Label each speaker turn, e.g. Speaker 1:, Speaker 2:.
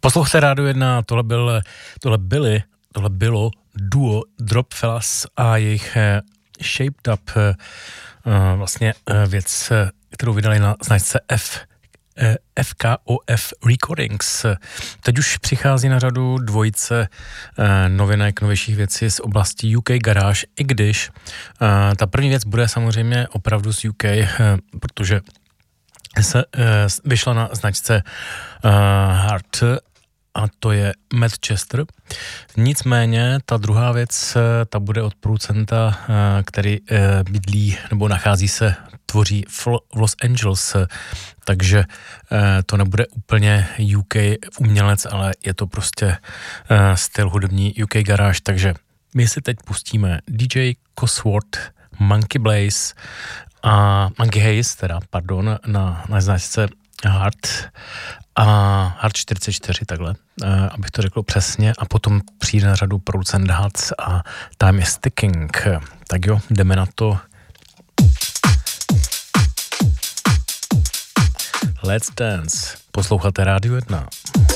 Speaker 1: Poslouchejte Rádio 1, tohle bylo duo Dropfellas a jejich Shaped Up, vlastně věc, kterou vydali na značce FKOF Recordings. Teď už přichází na řadu dvojice novinek, novějších věcí z oblasti UK Garage, i když ta první věc bude samozřejmě opravdu z UK, protože se vyšla na značce Hard a to je Manchester. Nicméně ta druhá věc, ta bude od producenta, který bydlí nebo nachází se, tvoří v Los Angeles, takže to nebude úplně UK umělec, ale je to prostě styl hudební UK Garage, takže my si teď pustíme DJ Cosworth, Monkey Blaze a Monkey Haze, na značce Hard a Hard 44, takhle, abych to řekl přesně, a potom přijde na řadu producent Huts a Time is Ticking. Tak jo, jdeme na to. Let's dance. Posloucháte Rádio 1.